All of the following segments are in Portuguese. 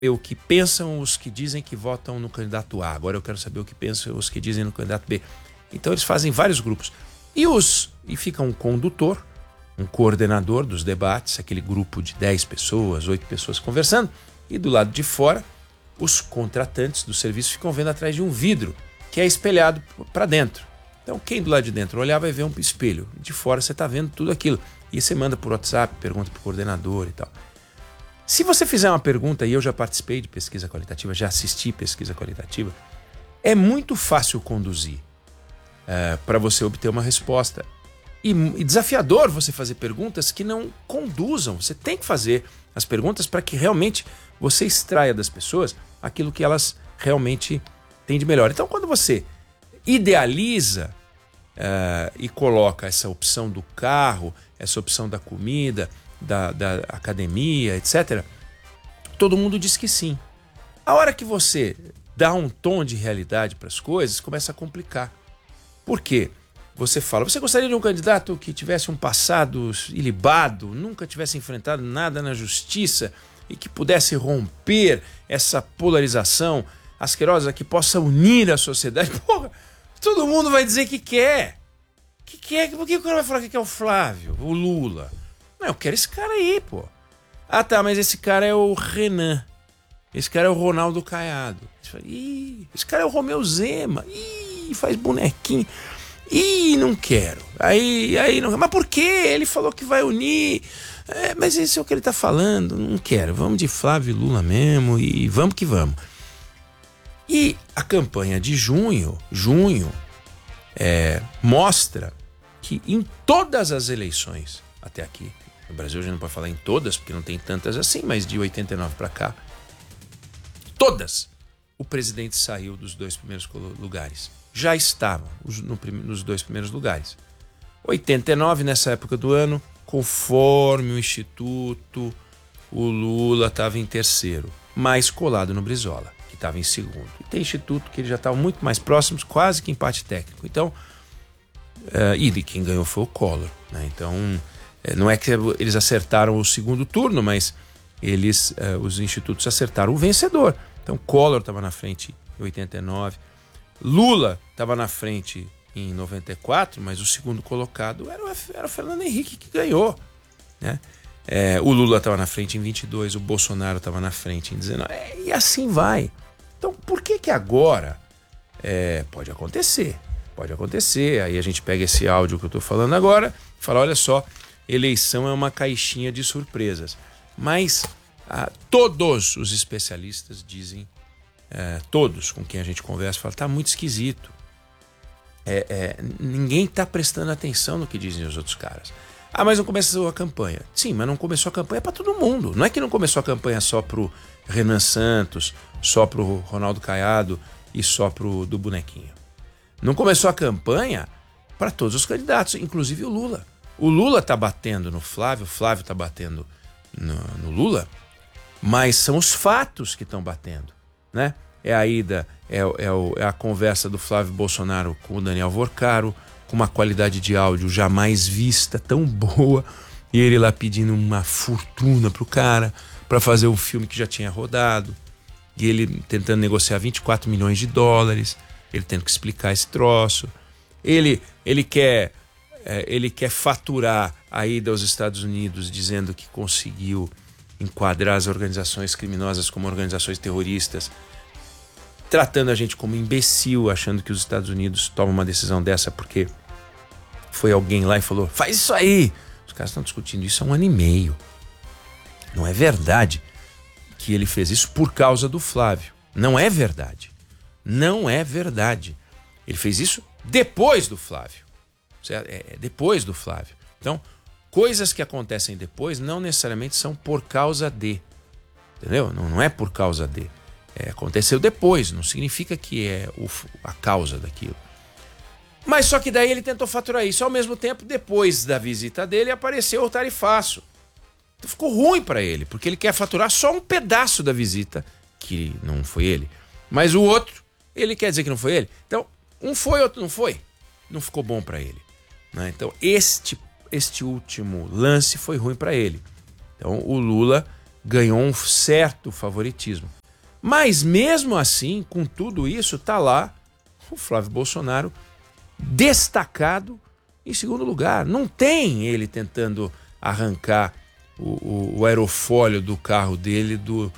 o que pensam os que dizem que votam no candidato A. Agora eu quero saber o que pensam os que dizem no candidato B. Então eles fazem vários grupos. E fica um condutor, um coordenador dos debates, aquele grupo de 10 pessoas, 8 pessoas conversando. E do lado de fora, os contratantes do serviço ficam vendo atrás de um vidro que é espelhado para dentro. Então quem do lado de dentro olhar vai ver um espelho. De fora você está vendo tudo aquilo. E você manda por WhatsApp, pergunta para o coordenador e tal. Se você fizer uma pergunta, e eu já participei de pesquisa qualitativa, já assisti pesquisa qualitativa, é muito fácil conduzir para você obter uma resposta. E desafiador você fazer perguntas que não conduzam. Você tem que fazer as perguntas para que realmente você extraia das pessoas aquilo que elas realmente têm de melhor. Então, quando você idealiza e coloca essa opção do carro, essa opção da comida, da academia, etc., todo mundo diz que sim. A hora que você dá um tom de realidade para as coisas, começa a complicar. Por quê? Você fala, você gostaria de um candidato que tivesse um passado ilibado, nunca tivesse enfrentado nada na justiça e que pudesse romper essa polarização asquerosa, que possa unir a sociedade? Porra, todo mundo vai dizer que quer. Que quer? Por que o cara vai falar que quer o Flávio, o Lula? Não, eu quero esse cara aí, pô. Ah, tá, mas esse cara é o Renan. Esse cara é o Ronaldo Caiado. Esse cara é o Romeu Zema. Faz bonequinho. Não quero. Aí não. Mas por quê? Ele falou que vai unir. Mas esse é o que ele tá falando. Não quero. Vamos de Flávio e Lula mesmo e vamos que vamos. E a campanha de junho mostra que em todas as eleições até aqui, no Brasil a gente não pode falar em todas, porque não tem tantas assim, mas de 89 para cá, todas, o presidente saiu dos 2 primeiros lugares. Já estavam nos 2 primeiros lugares. 89, nessa época do ano, conforme o Instituto, o Lula estava em terceiro, mais colado no Brizola, que estava em segundo. E tem Instituto que eles já estavam muito mais próximos, quase que empate técnico. Então, e quem ganhou foi o Collor, né? Então, não é que eles acertaram o segundo turno, mas os institutos acertaram o vencedor. Então, Collor estava na frente em 89, Lula estava na frente em 94, mas o segundo colocado era o Fernando Henrique, que ganhou, né? O Lula estava na frente em 22, o Bolsonaro estava na frente em 19, e assim vai. Então, por que agora pode acontecer? Pode acontecer, aí a gente pega esse áudio que eu estou falando agora e fala, olha só, eleição é uma caixinha de surpresas. Mas todos os especialistas dizem, todos com quem a gente conversa, falam, tá muito esquisito. Ninguém está prestando atenção no que dizem os outros caras. Mas não começou a campanha. Sim, mas não começou a campanha para todo mundo. Não é que não começou a campanha só pro Renan Santos, só pro Ronaldo Caiado e só pro do bonequinho. Não começou a campanha para todos os candidatos, inclusive o Lula. O Lula está batendo no Flávio, o Flávio está batendo no Lula, mas são os fatos que estão batendo, né? É a ida, é a conversa do Flávio Bolsonaro com o Daniel Vorcaro, com uma qualidade de áudio jamais vista, tão boa, e ele lá pedindo uma fortuna pro cara para fazer um filme que já tinha rodado, e ele tentando negociar 24 milhões de dólares, ele tendo que explicar esse troço. Ele quer faturar a ida aos Estados Unidos dizendo que conseguiu enquadrar as organizações criminosas como organizações terroristas, tratando a gente como imbecil, achando que os Estados Unidos tomam uma decisão dessa porque foi alguém lá e falou, faz isso aí. Os caras estão discutindo isso há 1 ano e meio. Não é verdade que ele fez isso por causa do Flávio. Não é verdade. Não é verdade. Ele fez isso depois do Flávio. Certo? Depois do Flávio. Então, coisas que acontecem depois não necessariamente são por causa de. Entendeu? Não é por causa de. Aconteceu depois, não significa que é a causa daquilo. Mas só que daí ele tentou faturar isso. Ao mesmo tempo, depois da visita dele, apareceu o tarifaço. Então ficou ruim para ele, porque ele quer faturar só um pedaço da visita, que não foi ele. Mas o outro, ele quer dizer que não foi ele. Então, um foi, outro não foi. Não ficou bom para ele, né? Então, este último lance foi ruim para ele. Então, o Lula ganhou um certo favoritismo. Mas mesmo assim, com tudo isso, está lá o Flávio Bolsonaro destacado em segundo lugar. Não tem ele tentando arrancar o aerofólio do carro dele,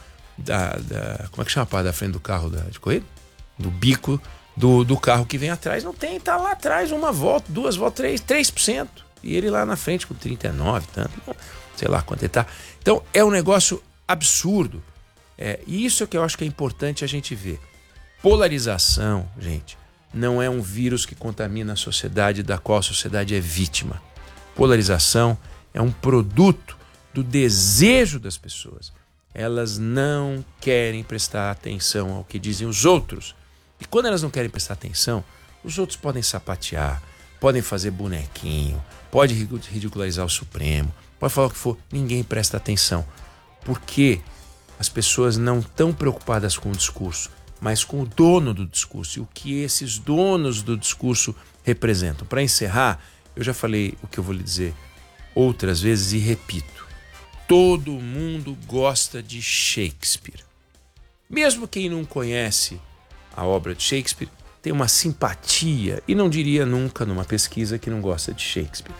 como é que chama a parte da frente do carro de corrida? Do bico do carro que vem atrás. Não tem, tá lá atrás uma volta, 2 voltas, 3%. E ele lá na frente com 39, tanto, sei lá quanto ele tá. Então é um negócio absurdo. E isso é que eu acho que é importante a gente ver. Polarização, gente, não é um vírus que contamina a sociedade, da qual a sociedade é vítima. Polarização é um produto do desejo das pessoas. Elas não querem prestar atenção ao que dizem os outros. E quando elas não querem prestar atenção, os outros podem sapatear, podem fazer bonequinho, pode ridicularizar o Supremo, pode falar o que for, ninguém presta atenção. Porque as pessoas não estão preocupadas com o discurso, mas com o dono do discurso e o que esses donos do discurso representam. Para encerrar, eu já falei o que eu vou lhe dizer outras vezes e repito. Todo mundo gosta de Shakespeare. Mesmo quem não conhece a obra de Shakespeare, tem uma simpatia, e não diria nunca numa pesquisa que não gosta de Shakespeare.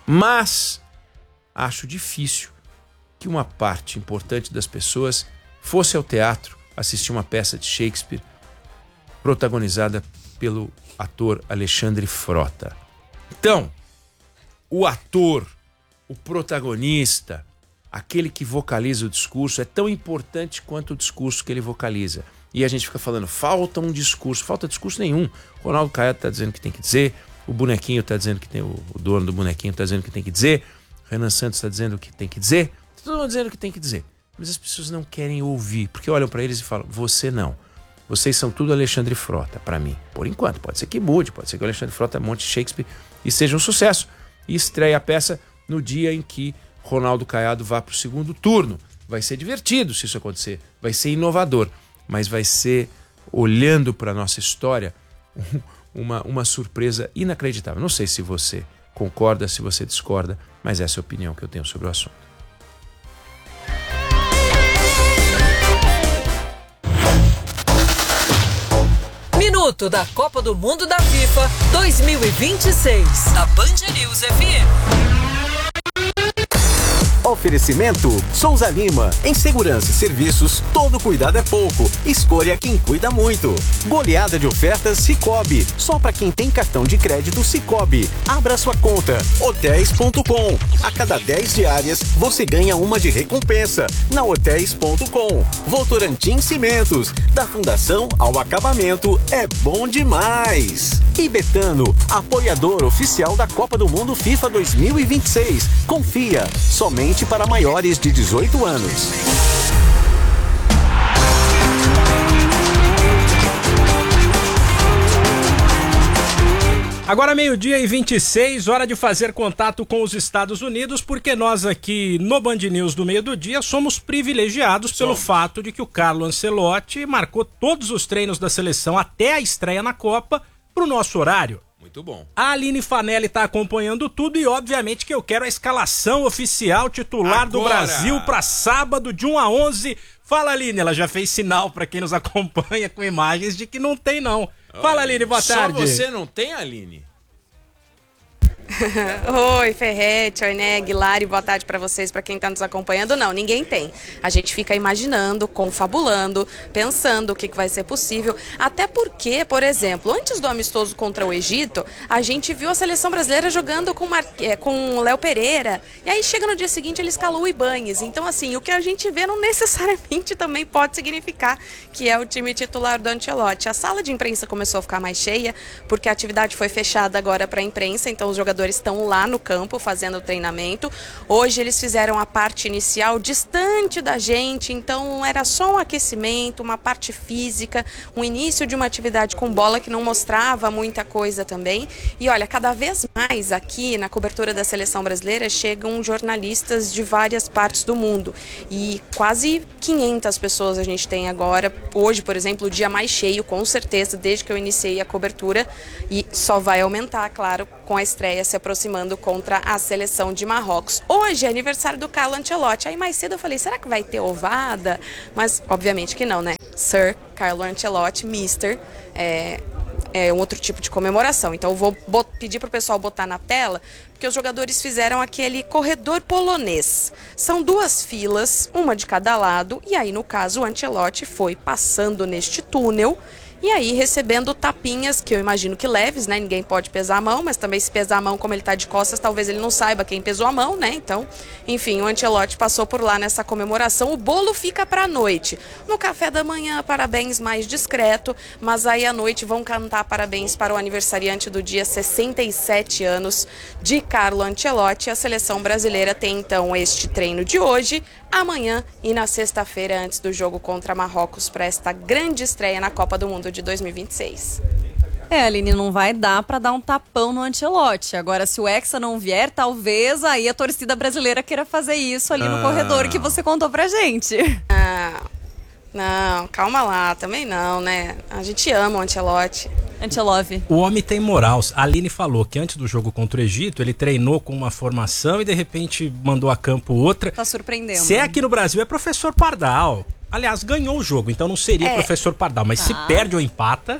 Mas acho difícil que uma parte importante das pessoas fosse ao teatro assistir uma peça de Shakespeare protagonizada pelo ator Alexandre Frota. Então, o ator, o protagonista, aquele que vocaliza o discurso, é tão importante quanto o discurso que ele vocaliza. E a gente fica falando, falta um discurso, falta discurso nenhum. Ronaldo Caiado está dizendo que tem que dizer, o bonequinho está dizendo que tem, o dono do bonequinho está dizendo que tem que dizer, Renan Santos está dizendo que tem que dizer, todo mundo dizendo que tem que dizer. Mas as pessoas não querem ouvir, porque olham para eles e falam, você não. Vocês são tudo Alexandre Frota, para mim. Por enquanto, pode ser que mude, pode ser que o Alexandre Frota monte Shakespeare e seja um sucesso. E estreie a peça no dia em que Ronaldo Caiado vá para o segundo turno. Vai ser divertido se isso acontecer, vai ser inovador, mas vai ser, olhando para a nossa história, uma surpresa inacreditável. Não sei se você concorda, se você discorda, mas essa é a opinião que eu tenho sobre o assunto. Minuto da Copa do Mundo da FIFA 2026. Da Band News FM. Oferecimento Souza Lima. Em segurança e serviços, todo cuidado é pouco. Escolha quem cuida muito. Goleada de ofertas Sicoob. Só para quem tem cartão de crédito Sicoob. Abra sua conta. Hotéis.com. A cada 10 diárias, você ganha uma de recompensa. Na Hotéis.com. Votorantim Cimentos. Da fundação ao acabamento, é bom demais. E Betano, apoiador oficial da Copa do Mundo FIFA 2026. Confia. Somente para maiores de 18 anos. Agora 12h26, hora de fazer contato com os Estados Unidos, porque nós aqui no Band News do Meio do Dia somos privilegiados pelo fato de que o Carlo Ancelotti marcou todos os treinos da seleção até a estreia na Copa para o nosso horário. Muito bom. A Aline Fanelli está acompanhando tudo e obviamente que eu quero a escalação oficial titular do Brasil para sábado de 1 a 11. Fala, Aline, ela já fez sinal para quem nos acompanha com imagens de que não tem não. Fala, Aline, boa tarde. Só você não tem, Aline? Oi, Ferretti, oi, Neg, Lari, boa tarde para vocês, para quem está nos acompanhando. Não, ninguém tem. A gente fica imaginando, confabulando, pensando o que vai ser possível. Até porque, por exemplo, antes do amistoso contra o Egito, a gente viu a seleção brasileira jogando com o Léo Pereira. E aí chega no dia seguinte, ele escalou o Ibañez. Então, assim, o que a gente vê não necessariamente também pode significar que é o time titular do Ancelotti. A sala de imprensa começou a ficar mais cheia, porque a atividade foi fechada agora para a imprensa, então os jogadores estão lá no campo fazendo o treinamento. Hoje eles fizeram a parte inicial distante da gente, então era só um aquecimento, uma parte física, um início de uma atividade com bola que não mostrava muita coisa também. E olha, cada vez mais aqui na cobertura da seleção brasileira chegam jornalistas de várias partes do mundo e quase 500 pessoas a gente tem agora. Hoje, por exemplo, o dia mais cheio, com certeza, desde que eu iniciei a cobertura, e só vai aumentar, claro, com a estreia se aproximando contra a seleção de Marrocos. Hoje é aniversário do Carlo Ancelotti. Aí mais cedo eu falei, será que vai ter ovada? Mas obviamente que não, né? Sir Carlo Ancelotti, Mister, é um outro tipo de comemoração. Então eu vou pedir para o pessoal botar na tela, porque os jogadores fizeram aquele corredor polonês. São 2 filas, uma de cada lado, e aí no caso o Ancelotti foi passando neste túnel, e aí recebendo tapinhas, que eu imagino que leves, né? Ninguém pode pesar a mão, mas também se pesar a mão como ele tá de costas, talvez ele não saiba quem pesou a mão, né? Então, enfim, o Ancelotti passou por lá nessa comemoração. O bolo fica pra noite. No café da manhã, parabéns mais discreto, mas aí à noite vão cantar parabéns para o aniversariante do dia, 67 anos de Carlo Ancelotti. A seleção brasileira tem então este treino de hoje, amanhã e na sexta-feira, antes do jogo contra Marrocos, para esta grande estreia na Copa do Mundo de 2026. Aline, não vai dar pra dar um tapão no Ancelotti. Agora, se o Hexa não vier, talvez aí a torcida brasileira queira fazer isso ali no corredor que você contou pra gente. Não, calma lá, também não, né? A gente ama o Ancelotti. Ancelove. O homem tem moral. A Aline falou que antes do jogo contra o Egito, ele treinou com uma formação e de repente mandou a campo outra. Tá surpreendendo. Se é aqui no Brasil, é professor Pardal. Aliás, ganhou o jogo, então não seria professor Pardal. Mas se perde ou empata...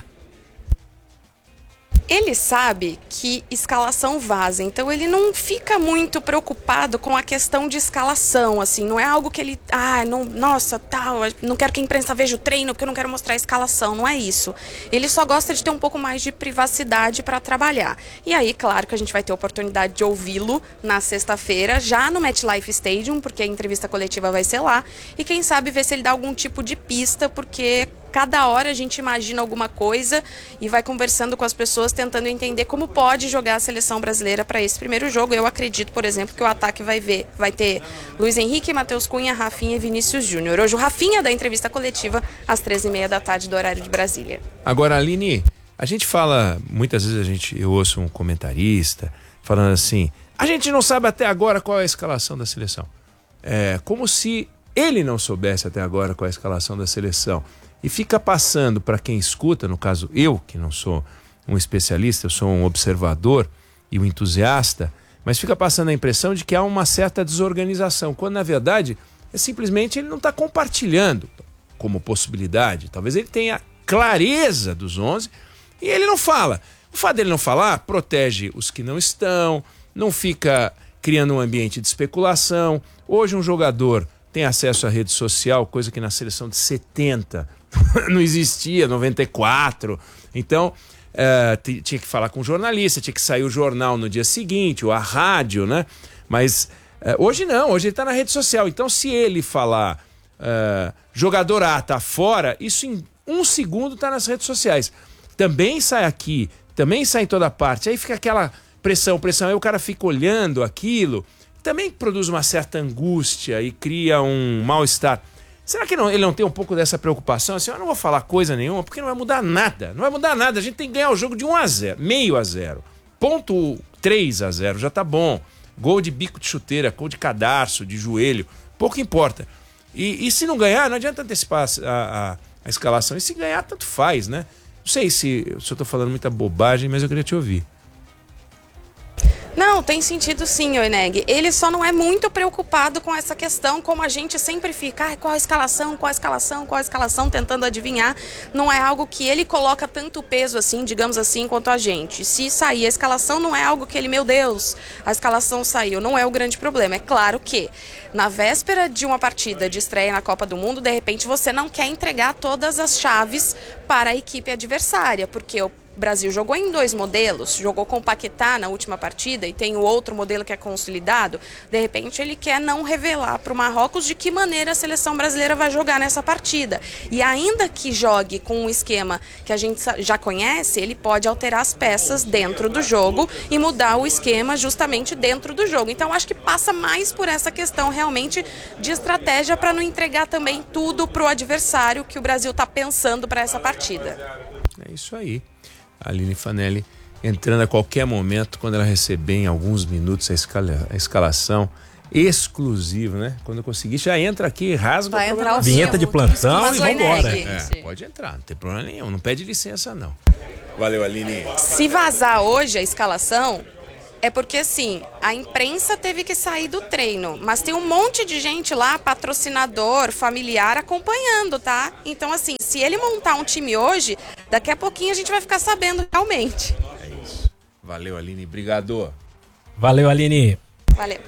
Ele sabe que escalação vaza, então ele não fica muito preocupado com a questão de escalação, assim, não é algo que ele, nossa, tal, não quero que a imprensa veja o treino porque eu não quero mostrar a escalação, não é isso. Ele só gosta de ter um pouco mais de privacidade para trabalhar. E aí, claro que a gente vai ter a oportunidade de ouvi-lo na sexta-feira, já no MetLife Stadium, porque a entrevista coletiva vai ser lá, e quem sabe ver se ele dá algum tipo de pista, porque... Cada hora a gente imagina alguma coisa e vai conversando com as pessoas, tentando entender como pode jogar a seleção brasileira para esse primeiro jogo. Eu acredito, por exemplo, que o ataque vai ter Luiz Henrique, Matheus Cunha, Rafinha e Vinícius Júnior. Hoje o Rafinha da entrevista coletiva às 13h30 da tarde do horário de Brasília. Agora, Aline, a gente fala, muitas vezes eu ouço um comentarista falando assim, a gente não sabe até agora qual é a escalação da seleção. É como se ele não soubesse até agora qual é a escalação da seleção. E fica passando para quem escuta, no caso eu, que não sou um especialista, eu sou um observador e um entusiasta, mas fica passando a impressão de que há uma certa desorganização, quando na verdade é simplesmente ele não está compartilhando como possibilidade. Talvez ele tenha clareza dos 11 e ele não fala. O fato dele não falar protege os que não estão, não fica criando um ambiente de especulação. Hoje um jogador tem acesso à rede social, coisa que na seleção de 70 não existia, 94. Então, tinha que falar com o jornalista, tinha que sair o jornal no dia seguinte, ou a rádio, né? Mas hoje não, hoje ele está na rede social. Então, se ele falar jogador A está fora, isso em 1 segundo está nas redes sociais. Também sai aqui, também sai em toda parte. Aí fica aquela pressão, aí o cara fica olhando aquilo. Também produz uma certa angústia e cria um mal-estar. Será que ele não tem um pouco dessa preocupação? Assim, eu não vou falar coisa nenhuma, porque não vai mudar nada. Não vai mudar nada. A gente tem que ganhar o jogo de 1-0, meio a 0. Ponto 3-0, já tá bom. Gol de bico de chuteira, gol de cadarço, de joelho, pouco importa. E se não ganhar, não adianta antecipar a escalação. E se ganhar, tanto faz, né? Não sei se eu tô falando muita bobagem, mas eu queria te ouvir. Não, tem sentido sim, Oineg. Ele só não é muito preocupado com essa questão, como a gente sempre fica, qual a escalação, tentando adivinhar. Não é algo que ele coloca tanto peso assim, digamos assim, quanto a gente. Se sair a escalação, não é algo que ele, meu Deus, a escalação saiu, não é o grande problema. É claro que na véspera de uma partida de estreia na Copa do Mundo, de repente você não quer entregar todas as chaves para a equipe adversária, porque o Brasil jogou em 2 modelos, jogou com o Paquetá na última partida e tem o outro modelo que é consolidado. De repente ele quer não revelar para o Marrocos de que maneira a seleção brasileira vai jogar nessa partida. E ainda que jogue com um esquema que a gente já conhece, ele pode alterar as peças dentro do jogo e mudar o esquema justamente dentro do jogo. Então acho que passa mais por essa questão realmente de estratégia para não entregar também tudo para o adversário que o Brasil está pensando para essa partida. É isso aí. A Aline Fanelli entrando a qualquer momento, quando ela receber em alguns minutos a escalação exclusiva, né? Quando eu conseguir, já entra aqui, rasga vai o programa. Vinheta de plantão e vambora. Pode entrar, não tem problema nenhum, não pede licença não. Valeu, Aline. Se vazar hoje a escalação, É porque, assim, a imprensa teve que sair do treino, mas tem um monte de gente lá, patrocinador, familiar, acompanhando, tá? Então, assim, se ele montar um time hoje, daqui a pouquinho a gente vai ficar sabendo realmente. É isso. Valeu, Aline. Obrigado. Valeu, Aline. Valeu.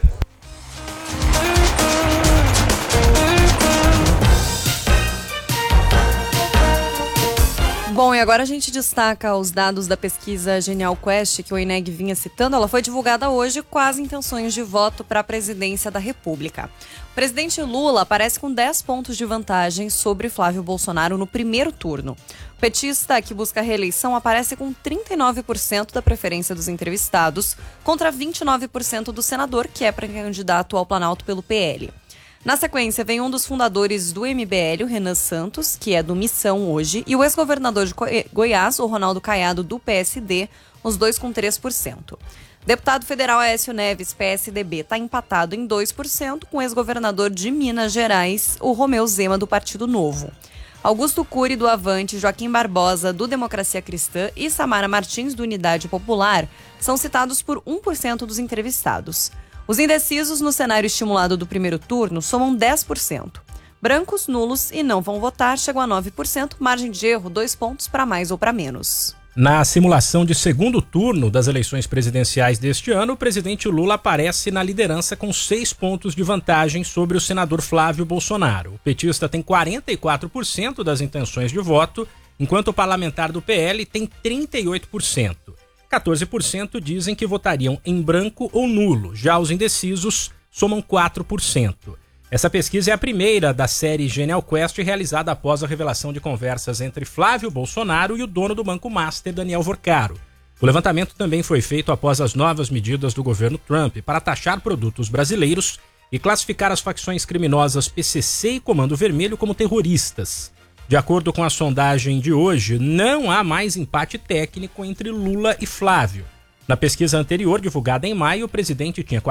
Bom, e agora a gente destaca os dados da pesquisa Genial Quest, que o INEG vinha citando. Ela foi divulgada hoje com as intenções de voto para a presidência da República. O presidente Lula aparece com 10 pontos de vantagem sobre Flávio Bolsonaro no primeiro turno. O petista, que busca a reeleição, aparece com 39% da preferência dos entrevistados, contra 29% do senador, que é pré-candidato ao Planalto pelo PL. Na sequência, vem um dos fundadores do MBL, o Renan Santos, que é do Missão hoje, e o ex-governador de Goiás, o Ronaldo Caiado, do PSD, os dois com 3%. Deputado federal Aécio Neves, PSDB, está empatado em 2%, com o ex-governador de Minas Gerais, o Romeu Zema, do Partido Novo. Augusto Cury, do Avante, Joaquim Barbosa, do Democracia Cristã e Samara Martins, do Unidade Popular, são citados por 1% dos entrevistados. Os indecisos no cenário estimulado do primeiro turno somam 10%. Brancos, nulos e não vão votar chegam a 9%, margem de erro 2 pontos para mais ou para menos. Na simulação de segundo turno das eleições presidenciais deste ano, o presidente Lula aparece na liderança com 6 pontos de vantagem sobre o senador Flávio Bolsonaro. O petista tem 44% das intenções de voto, enquanto o parlamentar do PL tem 38%. 14% dizem que votariam em branco ou nulo. Já os indecisos somam 4%. Essa pesquisa é a primeira da série Genial Quest, realizada após a revelação de conversas entre Flávio Bolsonaro e o dono do Banco Master, Daniel Vorcaro. O levantamento também foi feito após as novas medidas do governo Trump para taxar produtos brasileiros e classificar as facções criminosas PCC e Comando Vermelho como terroristas. De acordo com a sondagem de hoje, não há mais empate técnico entre Lula e Flávio. Na pesquisa anterior, divulgada em maio, o presidente tinha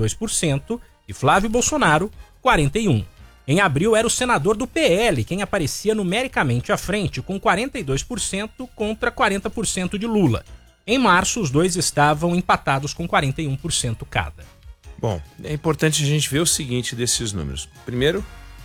42% e Flávio Bolsonaro, 41%. Em abril, era o senador do PL quem aparecia numericamente à frente, com 42% contra 40% de Lula. Em março, os dois estavam empatados com 41% cada. Bom, é importante a gente ver o seguinte desses números. Primeiro,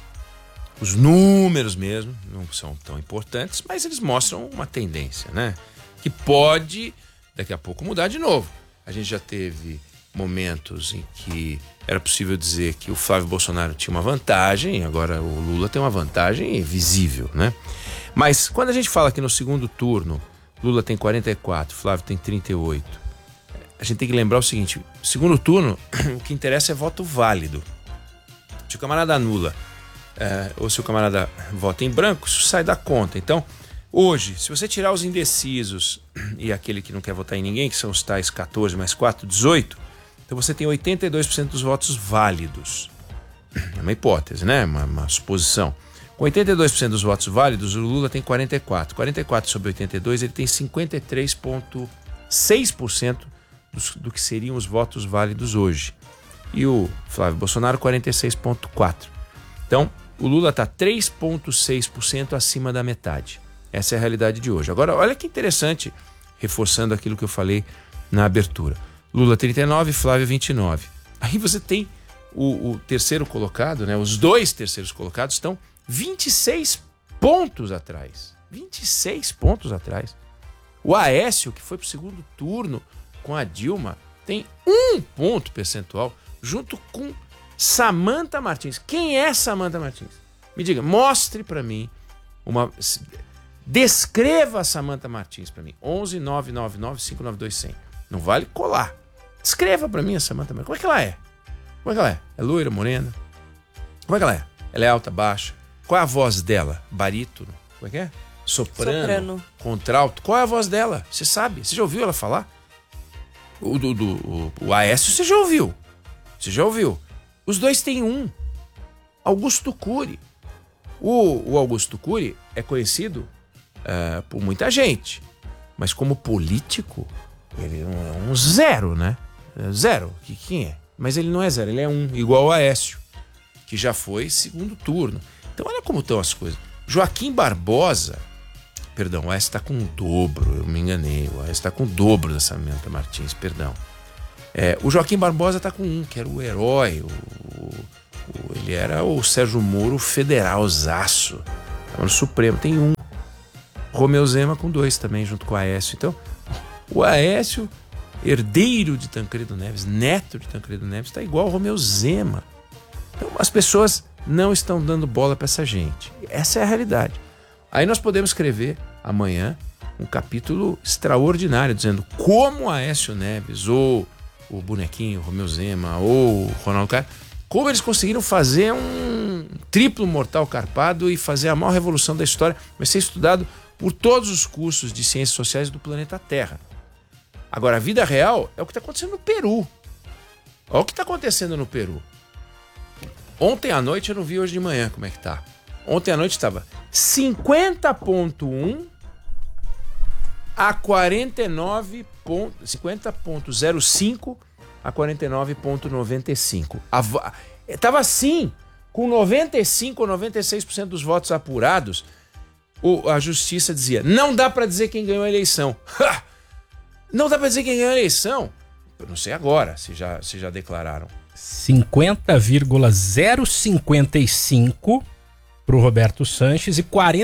os números mesmo não são tão importantes, mas eles mostram uma tendência, né? Que pode, daqui a pouco, mudar de novo. A gente já teve momentos em que era possível dizer que o Flávio Bolsonaro tinha uma vantagem, agora o Lula tem uma vantagem visível, né? Mas quando a gente fala que no segundo turno Lula tem 44, Flávio tem 38, a gente tem que lembrar o seguinte: segundo turno, o que interessa é voto válido. Se o camarada anula ou se o camarada vota em branco, isso sai da conta. Então, hoje, se você tirar os indecisos e aquele que não quer votar em ninguém, que são os tais 14 mais 4, 18, então você tem 82% dos votos válidos. É uma hipótese, né? Uma suposição. Com 82% dos votos válidos, o Lula tem 44. 44 sobre 82, ele tem 53,6% do que seriam os votos válidos hoje. E o Flávio Bolsonaro, 46,4%. Então, o Lula está 3,6% acima da metade. Essa é a realidade de hoje. Agora, olha que interessante, reforçando aquilo que eu falei na abertura. Lula 39, Flávio 29. Aí você tem o terceiro colocado, né? Os dois terceiros colocados estão 26 pontos atrás. 26 pontos atrás. O Aécio, que foi para o segundo turno com a Dilma, tem 1 ponto percentual, junto com Samantha Martins. Quem é Samantha Martins? Me diga, mostre para mim descreva a Samantha Martins para mim. 11 999 592 100. Não vale colar. Descreva para mim a Samantha Martins. Como é que ela é? Como é que ela é? É loira, morena? Como é que ela é? Ela é alta, baixa? Qual é a voz dela? Barítono? Como é que é? Soprano? Contralto? Qual é a voz dela? Você sabe? Você já ouviu ela falar? O Aécio você já ouviu. Você já ouviu. Os dois têm um. Augusto Cury. O Augusto Cury é conhecido por muita gente, mas como político, ele é um zero, né? Zero. Quem é? Mas ele não é zero, ele é um, igual o Aécio, que já foi segundo turno. Então olha como estão as coisas. Joaquim Barbosa, perdão, o Aécio está com o dobro, eu me enganei, o Aécio está com o dobro da Samantha Martins, perdão. O Joaquim Barbosa tá com um, que era o herói. Ele era o Sérgio Moro federalzaço. Tava no Supremo. Tem um. Romeu Zema com 2 também, junto com o Aécio. Então, o Aécio, herdeiro de Tancredo Neves, neto de Tancredo Neves, tá igual ao Romeu Zema. Então, as pessoas não estão dando bola para essa gente. Essa é a realidade. Aí nós podemos escrever amanhã um capítulo extraordinário, dizendo como Aécio Neves, ou o bonequinho, o Romeu Zema, ou o Ronaldo Caiado, como eles conseguiram fazer um triplo mortal carpado e fazer a maior revolução da história. Vai ser estudado por todos os cursos de ciências sociais do planeta Terra. Agora, a vida real é o que está acontecendo no Peru. Olha o que está acontecendo no Peru. Ontem à noite, eu não vi hoje de manhã como é que tá. Ontem à noite estava 50.1 a 50.05 a 49.95. Estava assim, com 95 ou 96% dos votos apurados, a justiça dizia, não dá para dizer quem ganhou a eleição. Não dá para dizer quem ganhou a eleição? Eu não sei agora, se já declararam. 50,055 pro Roberto Sanches e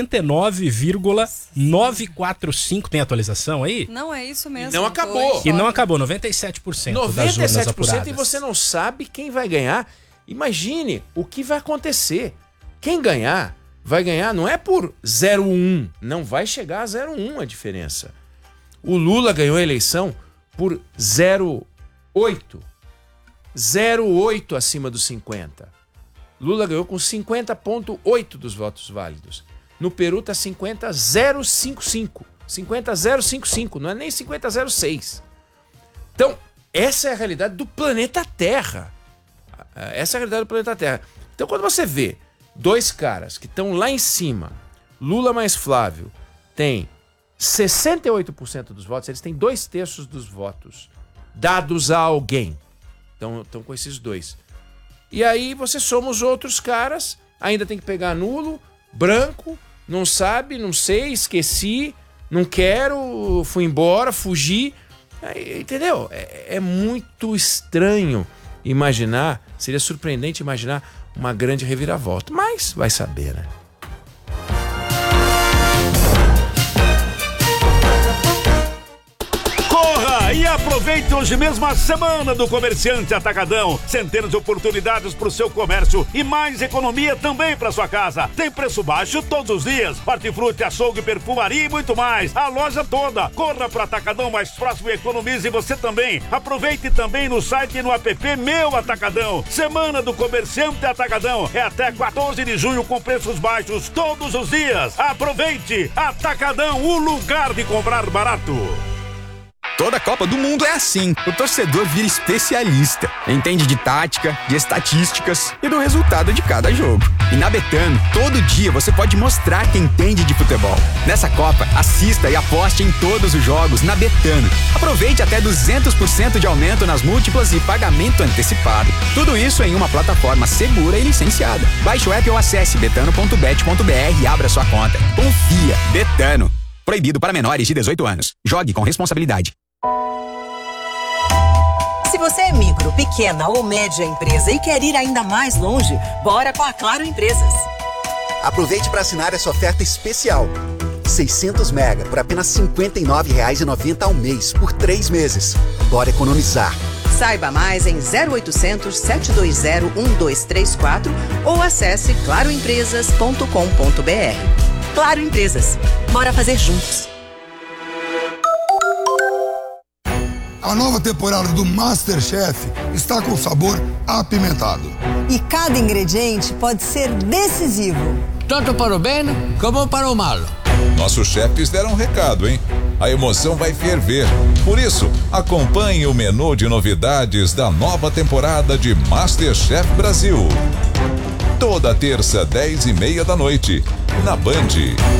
49,945. Tem atualização aí? Não, é isso mesmo. E não acabou. E não acabou, 97%. Das urnas apuradas. E você não sabe quem vai ganhar. Imagine o que vai acontecer. Quem ganhar, vai ganhar não é por 0,1. Não vai chegar a 0,1 a diferença. O Lula ganhou a eleição por 0,8. 0,8 acima dos 50. Lula ganhou com 50,8 dos votos válidos. No Peru está 50,055. 50,055, não é nem 50,06. Então, essa é a realidade do planeta Terra. Essa é a realidade do planeta Terra. Então, quando você vê 2 caras que estão lá em cima, Lula mais Flávio, tem 68% dos votos, eles têm 2/3 dos votos dados a alguém. Então, estão com esses 2. E aí você soma os outros caras, ainda tem que pegar nulo, branco, não sabe, não sei, esqueci, não quero, fui embora, fugi. Entendeu? É muito estranho imaginar, seria surpreendente imaginar uma grande reviravolta. Mas vai saber, né? E aproveite hoje mesmo a semana do Comerciante Atacadão. Centenas de oportunidades para o seu comércio e mais economia também para sua casa. Tem preço baixo todos os dias. Hortifruti, açougue, perfumaria e muito mais. A loja toda. Corra para o Atacadão mais próximo e economize você também. Aproveite também no site e no app Meu Atacadão. Semana do Comerciante Atacadão. É até 14 de junho com preços baixos todos os dias. Aproveite! Atacadão, o lugar de comprar barato. Toda Copa do Mundo é assim. O torcedor vira especialista. Entende de tática, de estatísticas e do resultado de cada jogo. E na Betano, todo dia você pode mostrar quem entende de futebol. Nessa Copa, assista e aposte em todos os jogos na Betano. Aproveite até 200% de aumento nas múltiplas e pagamento antecipado. Tudo isso em uma plataforma segura e licenciada. Baixe o app ou acesse betano.bet.br e abra sua conta. Confia. Betano. Proibido para menores de 18 anos. Jogue com responsabilidade. Se você é micro, pequena ou média empresa e quer ir ainda mais longe, bora com a Claro Empresas. Aproveite para assinar essa oferta especial. 600 mega por apenas R$ 59,90 ao mês por 3 meses. Bora economizar. Saiba mais em 0800 720 1234 ou acesse claroempresas.com.br. Claro Empresas. Bora fazer juntos. A nova temporada do MasterChef está com sabor apimentado. E cada ingrediente pode ser decisivo. Tanto para o bem como para o mal. Nossos chefes deram um recado, hein? A emoção vai ferver. Por isso, acompanhe o menu de novidades da nova temporada de MasterChef Brasil. Toda terça, 10:30 da noite, na Band.